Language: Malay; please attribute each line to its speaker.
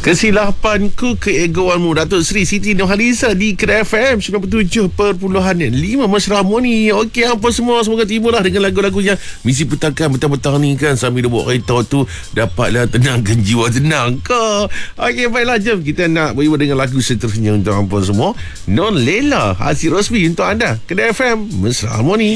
Speaker 1: Kesilapanku keegoanmu. Datuk Seri Siti Nurhaliza di Kedai FM 97.5 Mesra Harmoni. Okey, apa semua, semoga tibalah dengan lagu-lagu yang misi putakan petang-petang ni kan, sambil dia bawa kereta tu dapatlah tenangkan jiwa tenang ke. Okey, baiklah, jom kita nak beribu dengan lagu seterusnya untuk apa semua. Non Lela, hasil rasmi untuk anda. Kedai FM Mesra Harmoni.